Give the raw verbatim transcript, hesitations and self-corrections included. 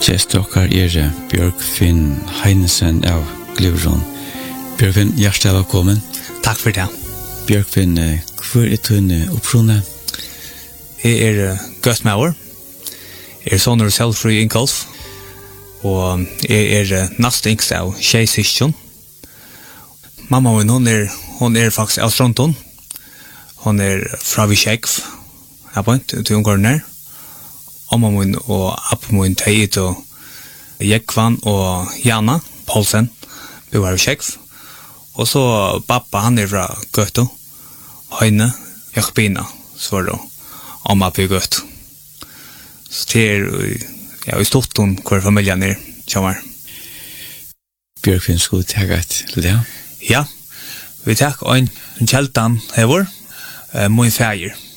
Gjestokkar er Bjørgfinn Heinesen av Glyvron. Bjørgfinn, hjertelig velkommen. Takk for det. Bjørgfinn, hvor er tunne oppsjonet? Jeg er Gøstmauer. Jeg er sånn og selvfri innkalf. Og jeg er nast yngst av tjejsyskjon. Mamma min, hon er, hon er faktisk av Stronton. Hon er fra Vishekv. Jeg på en til ungården her. Amma min og appa min teit og Jekvan og Jana Paulsen bor her i Vishekv. Og så pappa, han er fra Gøto. Høyne, Jakobina, så var det amma på Gøto. Så det er, ja, i stort om hvor familien er, kommer. Bjørgfinn, skulle du takke et til det? Ja, vi takker en kjeltan her vår, min feir.